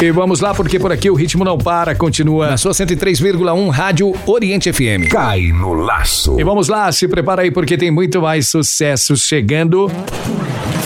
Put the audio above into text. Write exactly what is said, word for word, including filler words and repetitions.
E vamos lá, porque por aqui o ritmo não para, continua na sua cento e três vírgula um Rádio Oriente F M. Cai no laço. E vamos lá, se prepara aí porque tem muito mais sucesso chegando.